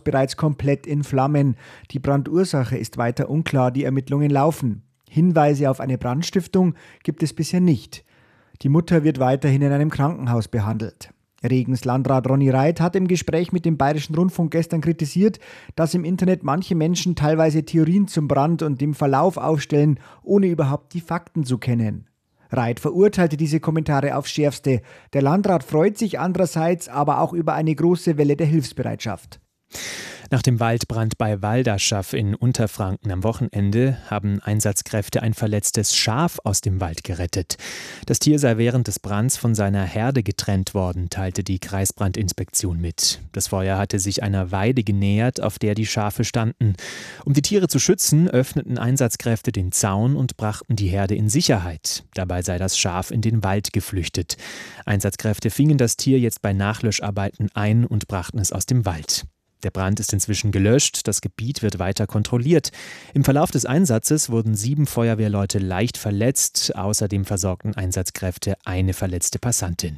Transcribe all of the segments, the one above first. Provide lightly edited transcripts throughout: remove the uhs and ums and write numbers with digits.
bereits komplett in Flammen. Die Brandursache ist weiter unklar, die Ermittlungen laufen. Hinweise auf eine Brandstiftung gibt es bisher nicht. Die Mutter wird weiterhin in einem Krankenhaus behandelt. Regens Landrat Ronny Reit hat im Gespräch mit dem Bayerischen Rundfunk gestern kritisiert, dass im Internet manche Menschen teilweise Theorien zum Brand und dem Verlauf aufstellen, ohne überhaupt die Fakten zu kennen. Reit verurteilte diese Kommentare aufs Schärfste. Der Landrat freut sich andererseits aber auch über eine große Welle der Hilfsbereitschaft. Nach dem Waldbrand bei Walderschaff in Unterfranken am Wochenende haben Einsatzkräfte ein verletztes Schaf aus dem Wald gerettet. Das Tier sei während des Brands von seiner Herde getrennt worden, teilte die Kreisbrandinspektion mit. Das Feuer hatte sich einer Weide genähert, auf der die Schafe standen. Um die Tiere zu schützen, öffneten Einsatzkräfte den Zaun und brachten die Herde in Sicherheit. Dabei sei das Schaf in den Wald geflüchtet. Einsatzkräfte fingen das Tier jetzt bei Nachlöscharbeiten ein und brachten es aus dem Wald. Der Brand ist inzwischen gelöscht, das Gebiet wird weiter kontrolliert. Im Verlauf des Einsatzes wurden 7 Feuerwehrleute leicht verletzt, außerdem versorgten Einsatzkräfte eine verletzte Passantin.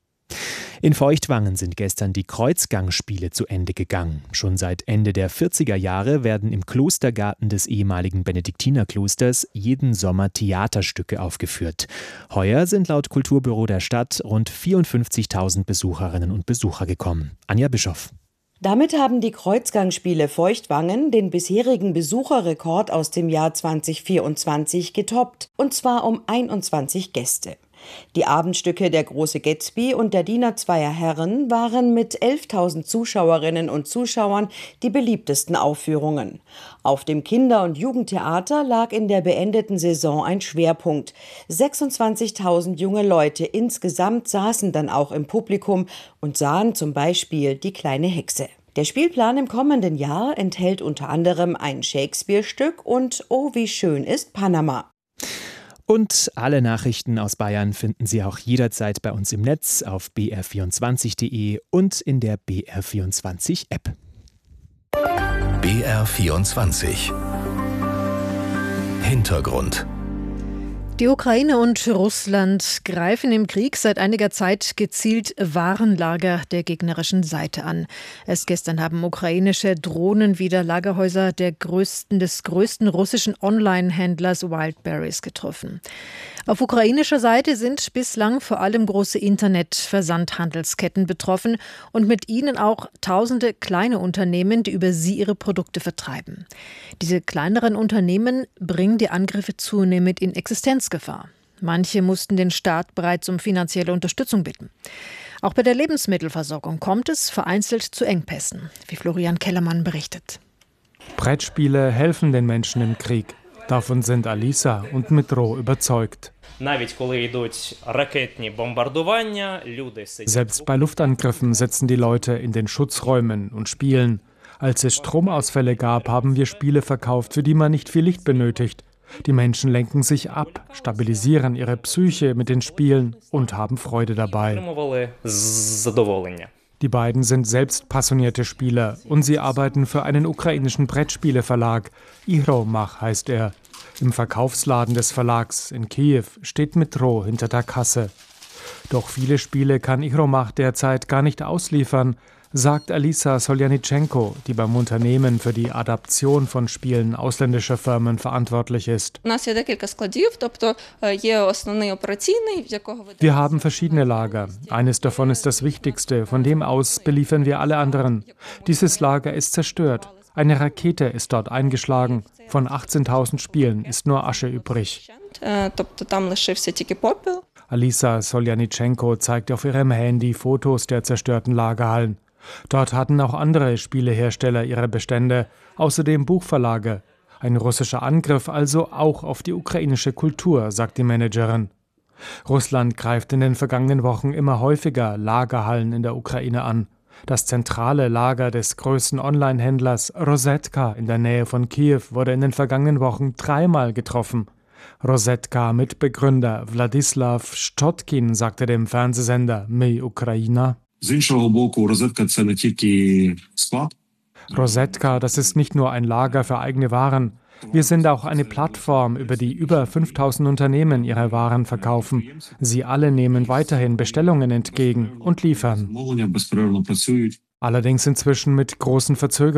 In Feuchtwangen sind gestern die Kreuzgangspiele zu Ende gegangen. Schon seit Ende der 40er Jahre werden im Klostergarten des ehemaligen Benediktinerklosters jeden Sommer Theaterstücke aufgeführt. Heuer sind laut Kulturbüro der Stadt rund 54.000 Besucherinnen und Besucher gekommen. Anja Bischoff. Damit haben die Kreuzgangspiele Feuchtwangen den bisherigen Besucherrekord aus dem Jahr 2024 getoppt, und zwar um 21 Gäste. Die Abendstücke Der große Gatsby und Der Diener zweier Herren waren mit 11.000 Zuschauerinnen und Zuschauern die beliebtesten Aufführungen. Auf dem Kinder- und Jugendtheater lag in der beendeten Saison ein Schwerpunkt. 26.000 junge Leute insgesamt saßen dann auch im Publikum und sahen zum Beispiel Die kleine Hexe. Der Spielplan im kommenden Jahr enthält unter anderem ein Shakespeare-Stück und Oh, wie schön ist Panama. Und alle Nachrichten aus Bayern finden Sie auch jederzeit bei uns im Netz auf br24.de und in der BR24-App. BR24 Hintergrund. Die Ukraine und Russland greifen im Krieg seit einiger Zeit gezielt Warenlager der gegnerischen Seite an. Erst gestern haben ukrainische Drohnen wieder Lagerhäuser des größten russischen Online-Händlers Wildberries getroffen. Auf ukrainischer Seite sind bislang vor allem große Internet-Versandhandelsketten betroffen und mit ihnen auch tausende kleine Unternehmen, die über sie ihre Produkte vertreiben. Diese kleineren Unternehmen bringen die Angriffe zunehmend in Existenzgefahr. Manche mussten den Staat bereits um finanzielle Unterstützung bitten. Auch bei der Lebensmittelversorgung kommt es vereinzelt zu Engpässen, wie Florian Kellermann berichtet. Brettspiele helfen den Menschen im Krieg. Davon sind Alisa und Metro überzeugt. Selbst bei Luftangriffen sitzen die Leute in den Schutzräumen und spielen. Als es Stromausfälle gab, haben wir Spiele verkauft, für die man nicht viel Licht benötigt. Die Menschen lenken sich ab, stabilisieren ihre Psyche mit den Spielen und haben Freude dabei. Die beiden sind selbst passionierte Spieler und sie arbeiten für einen ukrainischen Brettspieleverlag. Ihromach heißt er. Im Verkaufsladen des Verlags in Kiew steht Metro hinter der Kasse. Doch viele Spiele kann Ihromach derzeit gar nicht ausliefern, sagt Alisa Soljanitschenko, die beim Unternehmen für die Adaption von Spielen ausländischer Firmen verantwortlich ist. Wir haben verschiedene Lager. Eines davon ist das wichtigste, von dem aus beliefern wir alle anderen. Dieses Lager ist zerstört. Eine Rakete ist dort eingeschlagen. Von 18.000 Spielen ist nur Asche übrig. Alisa Soljanitschenko zeigt auf ihrem Handy Fotos der zerstörten Lagerhallen. Dort hatten auch andere Spielehersteller ihre Bestände, außerdem Buchverlage. Ein russischer Angriff also auch auf die ukrainische Kultur, sagt die Managerin. Russland greift in den vergangenen Wochen immer häufiger Lagerhallen in der Ukraine an. Das zentrale Lager des größten Online-Händlers Rosetka in der Nähe von Kiew wurde in den vergangenen Wochen 3-mal getroffen. Rosetka-Mitbegründer Wladislaw Stotkin sagte dem Fernsehsender My Ukraina: Rosetka, das ist nicht nur ein Lager für eigene Waren. Wir sind auch eine Plattform, über die über 5.000 Unternehmen ihre Waren verkaufen. Sie alle nehmen weiterhin Bestellungen entgegen und liefern. Allerdings inzwischen mit großen Verzögerungen.